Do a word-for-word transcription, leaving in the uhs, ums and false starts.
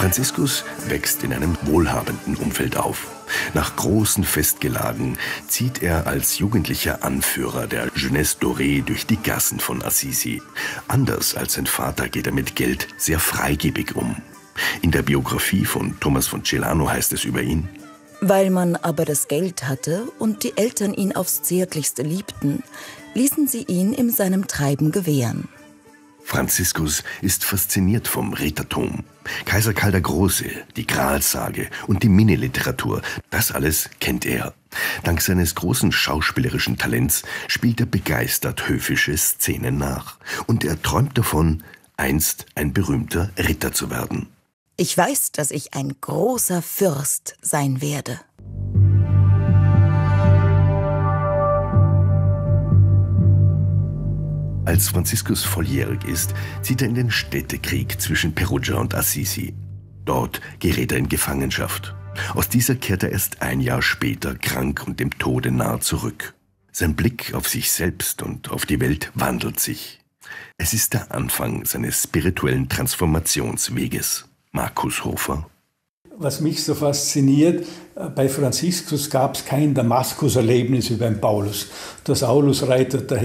Franziskus wächst in einem wohlhabenden Umfeld auf. Nach großen Festgelagen zieht er als jugendlicher Anführer der Jeunesse Dorée durch die Gassen von Assisi. Anders als sein Vater geht er mit Geld sehr freigebig um. In der Biografie von Thomas von Celano heißt es über ihn: Weil man aber das Geld hatte und die Eltern ihn aufs Zärtlichste liebten, ließen sie ihn in seinem Treiben gewähren. Franziskus ist fasziniert vom Rittertum. Kaiser Karl der Große, die Gralsage und die Minneliteratur, das alles kennt er. Dank seines großen schauspielerischen Talents spielt er begeistert höfische Szenen nach. Und er träumt davon, einst ein berühmter Ritter zu werden. Ich weiß, dass ich ein großer Fürst sein werde. Als Franziskus volljährig ist, zieht er in den Städtekrieg zwischen Perugia und Assisi. Dort gerät er in Gefangenschaft. Aus dieser kehrt er erst ein Jahr später krank und dem Tode nahe zurück. Sein Blick auf sich selbst und auf die Welt wandelt sich. Es ist der Anfang seines spirituellen Transformationsweges. Markus Hofer. Was mich so fasziniert, bei Franziskus gab es kein Damaskus-Erlebnis wie beim Paulus. Der Saulus reitet daher